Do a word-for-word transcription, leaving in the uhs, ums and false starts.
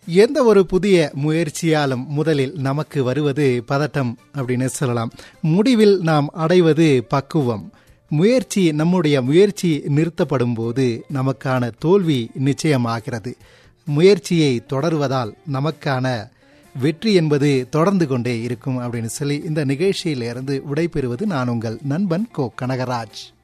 எந்த ஒரு புதிய முயற்சியாலும் முதலில் நமக்கு வருவது பதட்டம் அப்படின்னு சொல்லலாம். முடிவில் நாம் அடைவது பக்குவம். முயற்சி நம்முடைய முயற்சி நிறுத்தப்படும் போது நமக்கான தோல்வி நிச்சயமாகிறது. முயற்சியை தொடர்வதால் நமக்கான வெற்றி என்பது தொடர்ந்து கொண்டே இருக்கும் அப்படின்னு சொல்லி இந்த நிகழ்ச்சியிலிருந்து விடைபெறுவது நான் உங்கள் நண்பன் கோ கனகராஜ்.